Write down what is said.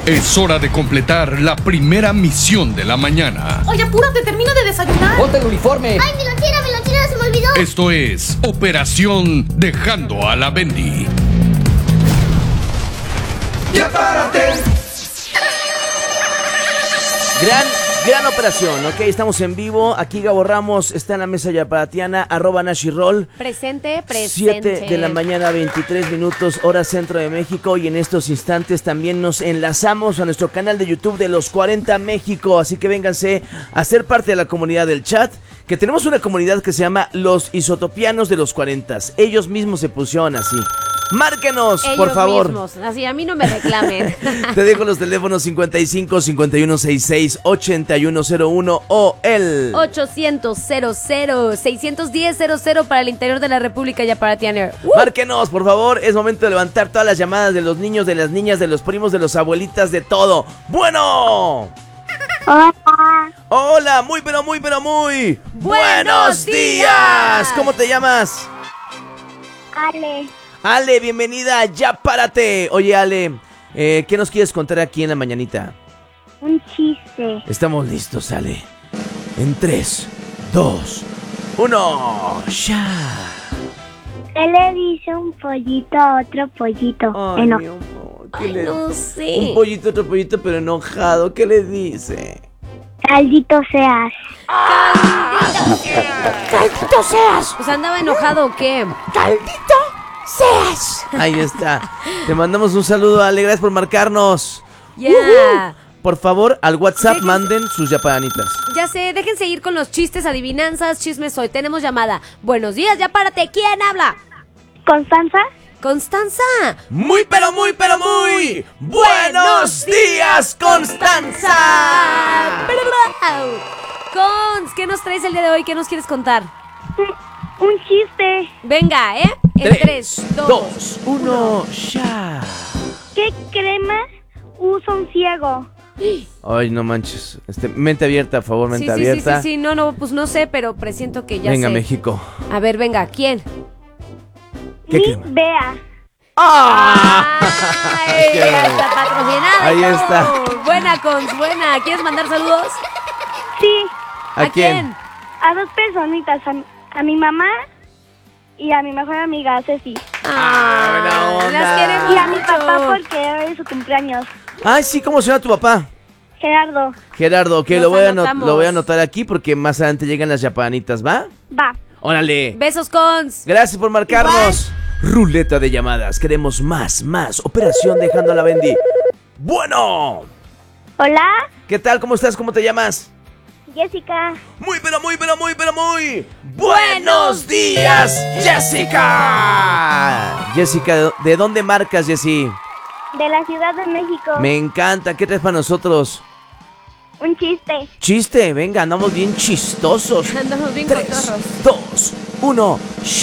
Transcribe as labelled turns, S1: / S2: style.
S1: Es hora de completar la primera misión de la mañana.
S2: Oye, apúrate, termino de desayunar.
S3: ¡Ponte el uniforme!
S4: ¡Ay, mi lonchera, se me olvidó!
S1: Esto es Operación Dejando a la Bendy.
S5: ¡Ya párate!
S6: Gran operación, ok, estamos en vivo. Aquí Gabo Ramos está en la mesa yaparatiana, @NashiRoll.
S2: Presente.
S6: 7 de la mañana, 23 minutos, hora centro de México. Y en estos instantes también nos enlazamos a nuestro canal de YouTube de Los 40 México. Así que vénganse a ser parte de la comunidad del chat, que tenemos una comunidad que se llama Los Isotopianos de los 40. Ellos mismos se pusieron así. Márquenos,
S2: Ellos
S6: por favor.
S2: mismos. Así, a mí no me reclamen.
S6: Te dejo los teléfonos 55 5166 8101 o el
S2: 800-00-610-00 para el interior de la República Yaparatiana.
S6: Márquenos, por favor. Es momento de levantar todas las llamadas de los niños, de las niñas, de los primos, de los abuelitas, de todo. ¡Bueno!
S4: Hola.
S6: Hola, muy buenos días. ¿Cómo te llamas?
S4: Ale,
S6: Ale, bienvenida, ya párate. Oye, Ale, ¿qué nos quieres contar aquí en la mañanita?
S4: un chiste.
S6: Estamos listos, Ale. En 3, 2, 1, ya.
S4: ¿Qué le dice un pollito a otro pollito?
S6: Ay, mi amor, ¿qué
S2: Ay,
S6: le-
S2: no
S6: Un
S2: sé.
S6: pollito, otro pollito, pero enojado. ¿Qué le dice?
S4: Caldito seas.
S2: ¡Caldito seas! Pues andaba enojado o qué. ¡Caldito seas!
S6: Ahí está. Te mandamos un saludo, Ale. Gracias por marcarnos.
S2: Ya.
S6: Por favor, al WhatsApp
S2: Dejen-
S6: manden sus yapanitas.
S2: Ya sé, déjense ir con los chistes, adivinanzas, chismes hoy. Tenemos llamada. Buenos días, ya párate. ¿Quién habla?
S4: ¿Constanza?
S2: Constanza.
S6: Muy, pero muy buenos días, Constanza.
S2: Cons, ¿qué nos traes el día de hoy? ¿Qué nos quieres contar?
S4: Un chiste.
S2: Venga, ¿eh? En 3, 2,
S6: 1, ya.
S4: ¿Qué crema usa un ciego?
S6: Ay, no manches. Mente abierta, por favor, mente abierta.
S2: Sí, no, pues no sé, pero presiento que ya
S6: Venga,
S2: sé.
S6: México.
S2: A ver, venga, ¿quién?
S6: ¿Qué
S4: Ni
S6: crema?
S4: vea.
S6: ¡Ah!
S2: ¡Ay!
S6: Qué
S2: Ya
S6: bueno.
S2: está patrocinada.
S6: Ahí
S2: y todo.
S6: está.
S2: Buena, Cons, buena. ¿Quieres mandar saludos?
S4: Sí,
S6: ¿A quién?
S4: a dos personitas. A mi mamá y a mi mejor amiga, Ceci.
S6: buena onda.
S2: Las queremos
S4: Y a mi
S2: mucho.
S4: papá porque hoy es su cumpleaños.
S6: Ay, sí, ¿cómo se llama tu papá?
S4: Gerardo.
S6: Gerardo, que
S2: Nos
S6: lo voy
S2: anotamos.
S6: a anotar aquí porque más adelante llegan las yapanitas, ¿va?
S4: Va.
S6: ¡Órale!
S2: Besos, Cons.
S6: Gracias por marcarnos. Ruleta de llamadas. Queremos más. Operación Dejando a la Bendy. Bueno.
S4: Hola,
S6: ¿Qué tal? ¿Cómo estás? ¿Cómo te llamas?
S4: Jessica.
S6: Muy buenos días, Jessica. Jessica, ¿de dónde marcas, Jessy?
S4: De la Ciudad de México.
S6: Me encanta. ¿Qué traes para nosotros?
S4: Un chiste.
S6: Chiste, venga, andamos bien chistosos.
S2: Andamos bien
S6: 3,
S2: cotorros.
S6: 2, 1.